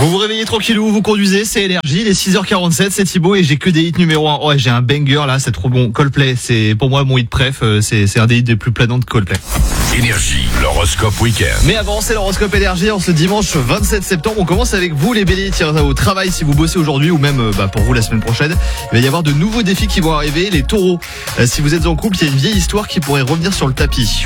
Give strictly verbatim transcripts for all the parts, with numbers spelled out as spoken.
Vous vous réveillez tranquillou, vous conduisez, c'est Énergie, il est six heures quarante-sept, c'est Thibaut et j'ai que des hits numéro un. Ouais, j'ai un banger là, c'est trop bon. Coldplay, c'est pour moi mon hit préf, c'est, c'est un des hits les plus planants de Coldplay. Énergie, l'horoscope week-end. Mais avant, c'est l'horoscope Énergie en ce dimanche vingt-sept septembre. On commence avec vous les béliers, tiens, au travail si vous bossez aujourd'hui ou même bah, pour vous la semaine prochaine. Il va y avoir de nouveaux défis qui vont arriver. Les taureaux, euh, si vous êtes en couple, il y a une vieille histoire qui pourrait revenir sur le tapis.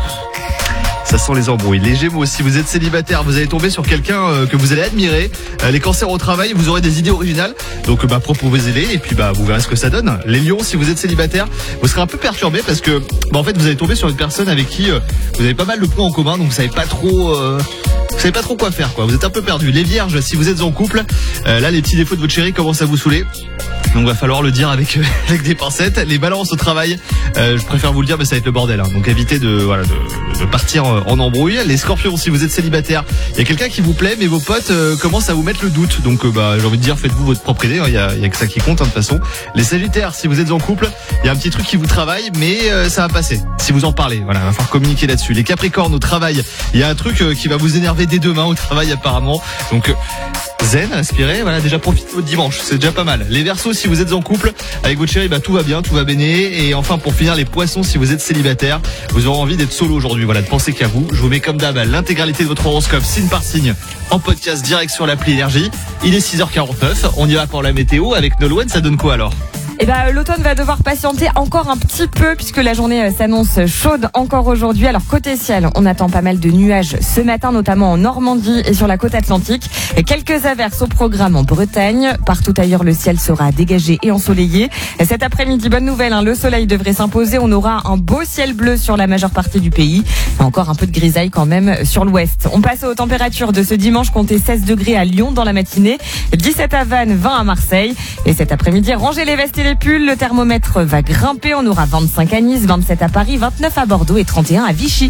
Ça sent les embrouilles. Les Gémeaux, si vous êtes célibataire, vous allez tomber sur quelqu'un euh, que vous allez admirer. Euh, les Cancers au travail, vous aurez des idées originales. Donc bah proposez-les et puis bah vous verrez ce que ça donne. Les Lions, si vous êtes célibataire, vous serez un peu perturbé parce que bah en fait vous allez tomber sur une personne avec qui euh, vous avez pas mal de points en commun, donc vous savez pas trop euh, vous savez pas trop quoi faire quoi. Vous êtes un peu perdu. Les Vierges, si vous êtes en couple, euh, là les petits défauts de votre chéri commencent à vous saouler. Donc va falloir le dire avec euh, avec des pincettes. Les Balances au travail, euh, je préfère vous le dire, mais ça va être le bordel. Hein. Donc évitez de voilà de, de partir en embrouille. Les Scorpions, si vous êtes célibataire, il y a quelqu'un qui vous plaît, mais vos potes euh, commencent à vous mettre le doute. Donc euh, bah j'ai envie de dire, faites-vous votre propre idée. Il hein. y, a, y a que ça qui compte hein, de toute façon. Les Sagittaires, si vous êtes en couple, il y a un petit truc qui vous travaille, mais euh, ça va passer. Si vous en parlez, voilà, va falloir communiquer là-dessus. Les Capricornes au travail, il y a un truc euh, qui va vous énerver dès demain au travail apparemment. Donc euh, zen, respirez, voilà, déjà profitez de votre dimanche, c'est déjà pas mal. Les Verseaux, si vous êtes en couple avec votre chéri, bah tout va bien, tout va béné. Et enfin pour finir, les Poissons, si vous êtes célibataire, vous aurez envie d'être solo aujourd'hui, voilà, de penser qu'à vous. Je vous mets comme d'hab l'intégralité de votre horoscope signe par signe en podcast direct sur l'appli Énergie. Il est six heures quarante-neuf, on y va pour la météo avec Nolwenn, ça donne quoi alors ? Eh ben, l'automne va devoir patienter encore un petit peu puisque la journée s'annonce chaude encore aujourd'hui. Alors côté ciel, on attend pas mal de nuages ce matin, notamment en Normandie et sur la côte atlantique. Et quelques averses au programme en Bretagne. Partout ailleurs, le ciel sera dégagé et ensoleillé. Et cet après-midi, bonne nouvelle, hein, le soleil devrait s'imposer. On aura un beau ciel bleu sur la majeure partie du pays. Et encore un peu de grisaille quand même sur l'ouest. On passe aux températures de ce dimanche. Comptez seize degrés à Lyon dans la matinée, dix-sept à Vannes, vingt à Marseille. Et cet après-midi, rangez les vestes et les pulls, le thermomètre va grimper, on aura vingt-cinq à Nice, vingt-sept à Paris, vingt-neuf à Bordeaux et trente et un à Vichy.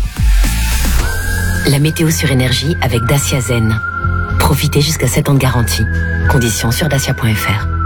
La météo sur Énergie avec Dacia Zen. Profitez jusqu'à sept ans de garantie. Conditions sur dacia point f r.